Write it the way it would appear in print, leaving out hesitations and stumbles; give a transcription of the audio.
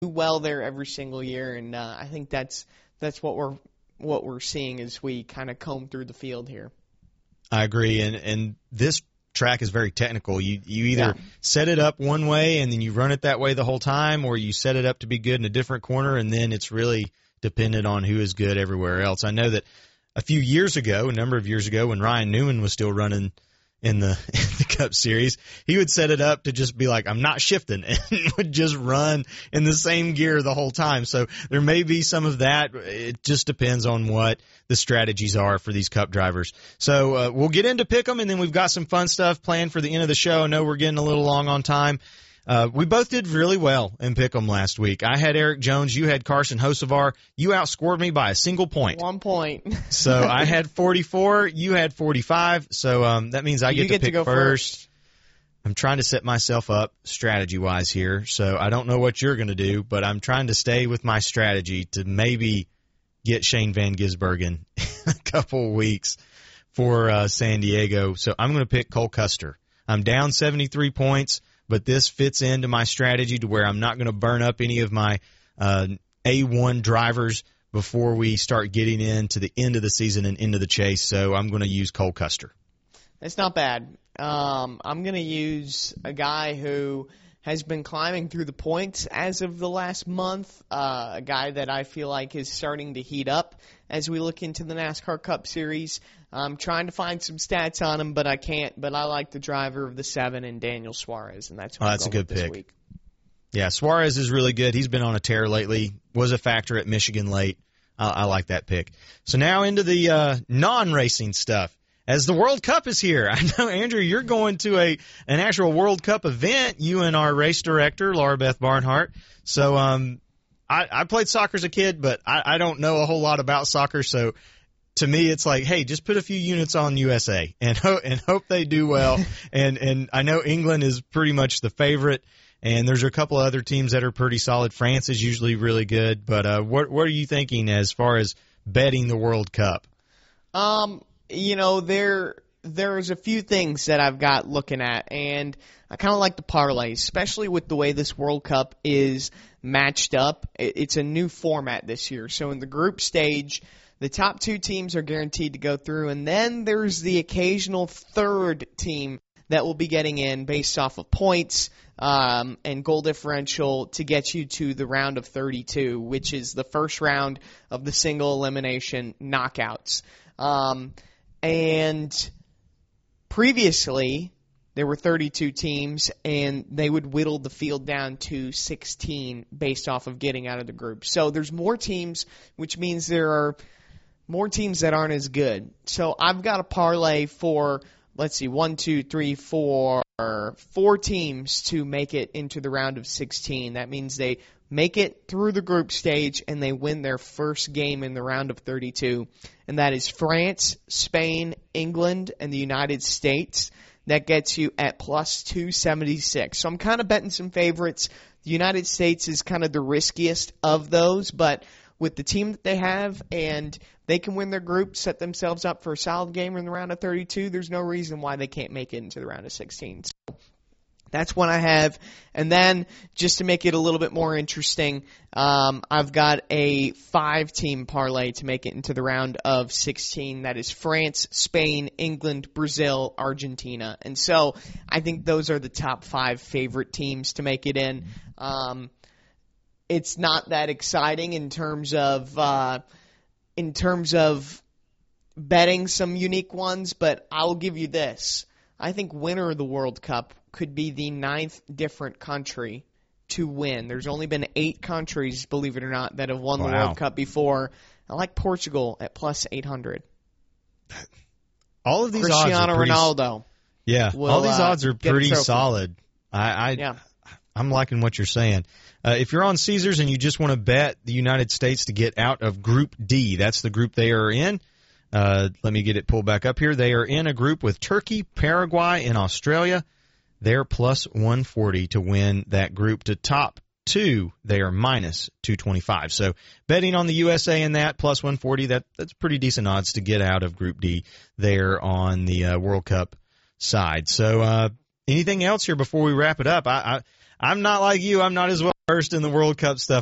well there every single year, and I think that's what we're seeing as we kind of comb through the field here. I agree, and this track is very technical. You either set it up one way and then you run it that way the whole time, or you set it up to be good in a different corner, and then it's really dependent on who is good everywhere else. I know that a number of years ago, when Ryan Newman was still running in the Cup Series, he would set it up to just be like, I'm not shifting, and would just run in the same gear the whole time. So there may be some of that. It just depends on what the strategies are for these Cup drivers. So we'll get into Pick'em, and then we've got some fun stuff planned for the end of the show. I know we're getting a little long on time. We both did really well in Pick'em last week. I had Eric Jones. You had Carson Hocevar. You outscored me by a single point. 1 point. So I had 44. You had 45. So that means I get to pick go first. I'm trying to set myself up strategy-wise here. So I don't know what you're going to do, but I'm trying to stay with my strategy to maybe get Shane Van Gisbergen in a couple of weeks for San Diego. So I'm going to pick Cole Custer. I'm down 73 points. But this fits into my strategy to where I'm not going to burn up any of my A1 drivers before we start getting into the end of the season and into the chase. So I'm going to use Cole Custer. That's not bad. I'm going to use a guy who has been climbing through the points as of the last month, a guy that I feel like is starting to heat up as we look into the NASCAR Cup Series. I'm trying to find some stats on him, but I can't. But I like the driver of the 7 and Daniel Suarez, and that's what I'm going with this week. Yeah, Suarez is really good. He's been on a tear lately. Was a factor at Michigan late. I like that pick. So now into the non-racing stuff. As the World Cup is here, I know, Andrew, you're going to an actual World Cup event, you and our race director, Laura Beth Barnhart. So I played soccer as a kid, but I don't know a whole lot about soccer. So to me, it's like, hey, just put a few units on USA and hope they do well. And I know England is pretty much the favorite, and there's a couple of other teams that are pretty solid. France is usually really good. But what are you thinking as far as betting the World Cup? There's a few things that I've got looking at, and I kind of like the parlays, especially with the way this World Cup is matched up. It's a new format this year. So in the group stage, the top 2 teams are guaranteed to go through, and then there's the occasional third team that will be getting in based off of points and goal differential to get you to the round of 32, which is the first round of the single elimination knockouts. And previously, there were 32 teams, and they would whittle the field down to 16 based off of getting out of the group. So there's more teams, which means there are more teams that aren't as good. So I've got a parlay for, let's see, 4 teams to make it into the round of 16. That means they make it through the group stage, and they win their first game in the round of 32. And that is France, Spain, England, and the United States. That gets you at plus 276. So I'm kind of betting some favorites. The United States is kind of the riskiest of those, but with the team that they have, and they can win their group, set themselves up for a solid game in the round of 32, there's no reason why they can't make it into the round of 16. So that's one I have. And then, just to make it a little bit more interesting, I've got a 5-team parlay to make it into the round of 16. That is France, Spain, England, Brazil, Argentina. And so I think those are the top 5 favorite teams to make it in. It's not that exciting in terms of betting some unique ones, but I'll give you this. I think winner of the World Cup could be the 9th different country to win. There's only been 8 countries, believe it or not, that have won the World Cup before. I like Portugal at plus 800. All of these Cristiano odds are pretty, Ronaldo. Yeah, all these odds are pretty solid. I'm liking what you're saying. If you're on Caesars and you just want to bet the United States to get out of Group D, that's the group they are in. Let me get it pulled back up here. They are in a group with Turkey, Paraguay, and Australia. They're plus 140 to win that group. To top 2, they are minus 225. So betting on the USA in that, plus 140, that's pretty decent odds to get out of Group D there on the World Cup side. So anything else here before we wrap it up? I'm not like you. I'm not as well first in the World Cup stuff.